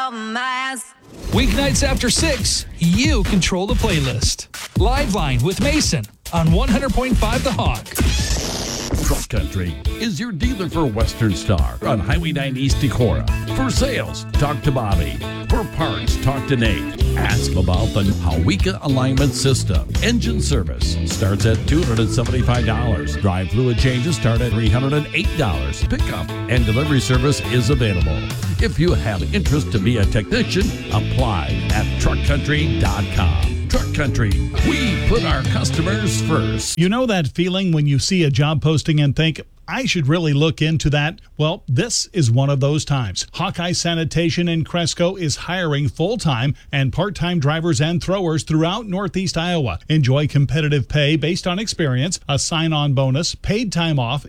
Weeknights after 6, you control the playlist. Live Line with Mason on 100.5 The Hog. Truck Country is your dealer for Western Star on Highway 9 East Decorah. For sales, talk to Bobby. For parts, talk to Nate. Ask about the Hawika alignment system. Engine service starts at $275. Drive fluid changes start at $308. Pickup and delivery service is available. If you have interest to be a technician, apply at truckcountry.com. Truck Country, we put our customers first. You know that feeling when you see a job posting and think, I should really look into that? Well, this is one of those times. Hawkeye Sanitation in Cresco is hiring full-time and part-time drivers and throwers throughout Northeast Iowa. Enjoy competitive pay based on experience, a sign-on bonus, paid time off,